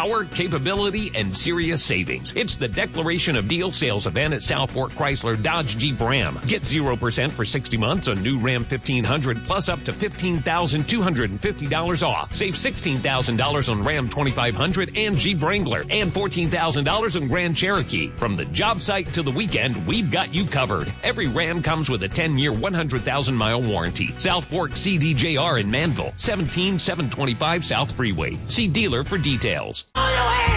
Power, capability, and serious savings. It's the Declaration of Deal sales event at South Fork Chrysler Dodge Jeep Ram. Get 0% for 60 months on new Ram 1500 plus up to $15,250 off. Save $16,000 on Ram 2500 and Jeep Wrangler and $14,000 on Grand Cherokee. From the job site to the weekend, we've got you covered. Every Ram comes with a 10-year, 100,000-mile warranty. South Fork CDJR in Manville, 17725 South Freeway. See dealer for details.